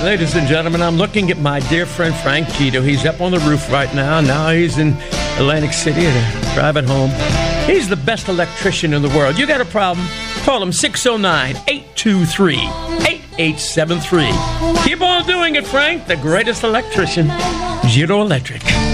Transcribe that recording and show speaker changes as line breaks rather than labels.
Ladies and gentlemen, I'm looking at my dear friend Frank Gito. He's up on the roof right now. Now he's in Atlantic City at a private home. He's the best electrician in the world. You got a problem? Call him 609-823-8873. Keep on doing it, Frank. The greatest electrician, Gito Electric.